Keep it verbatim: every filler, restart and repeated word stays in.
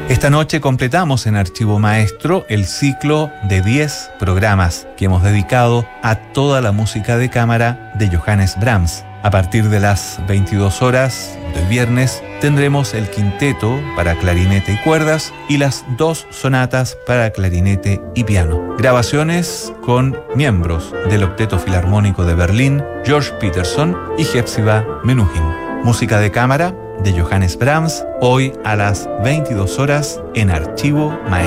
Esta noche completamos en Archivo Maestro el ciclo de diez programas que hemos dedicado a toda la música de cámara de Johannes Brahms. A partir de las veintidós horas del viernes tendremos el quinteto para clarinete y cuerdas y las dos sonatas para clarinete y piano. Grabaciones con miembros del Octeto Filarmónico de Berlín, George Peterson y Hepzibah Menuhin. Música de cámara de Johannes Brahms, hoy a las veintidós horas en Archivo Maestro.